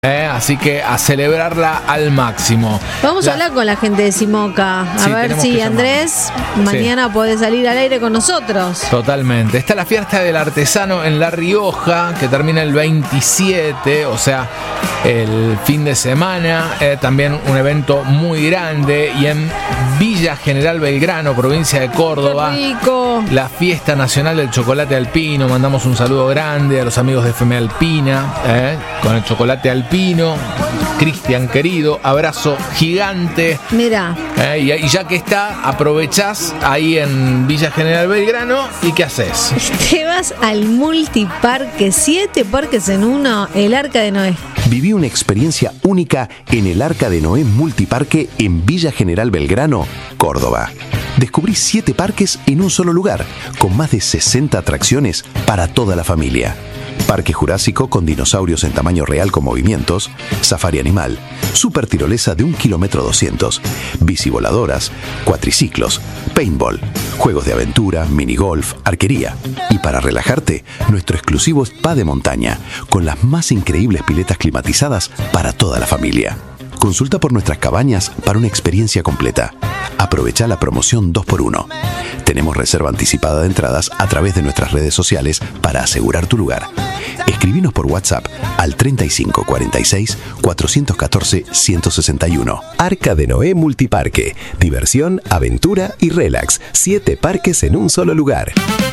Así que a celebrarla al máximo. Vamos a hablar con la gente de Simoca. A ver si Andrés mañana puede salir al aire con nosotros. Totalmente. Está la fiesta del artesano en La Rioja, que termina el 27, o sea, el fin de semana. También un evento muy grande. Y en Villa General Belgrano, provincia de Córdoba, ¡qué rico! La fiesta nacional del chocolate alpino. Mandamos un saludo grande a los amigos de FM Alpina, con el chocolate alpino. Cristian querido, abrazo gigante. Mira. Y ya que está, aprovechás ahí en Villa General Belgrano. ¿Y qué haces? Te vas al multiparque, 7 parques en uno, el Arca de Noé. Viví una experiencia única en el Arca de Noé Multiparque en Villa General Belgrano, Córdoba. Descubrí 7 parques en un solo lugar, con más de 60 atracciones para toda la familia. Parque Jurásico con dinosaurios en tamaño real con movimientos, safari animal, super tirolesa de 1,2 kilómetros, bicivoladoras, cuatriciclos, paintball, juegos de aventura, minigolf, arquería. Y para relajarte, nuestro exclusivo spa de montaña, con las más increíbles piletas climatizadas para toda la familia. Consulta por nuestras cabañas para una experiencia completa. Aprovecha la promoción 2x1. Tenemos reserva anticipada de entradas a través de nuestras redes sociales para asegurar tu lugar. Escribinos por WhatsApp al 35 46 414 161. Arca de Noé Multiparque. Diversión, aventura y relax. 7 parques en un solo lugar.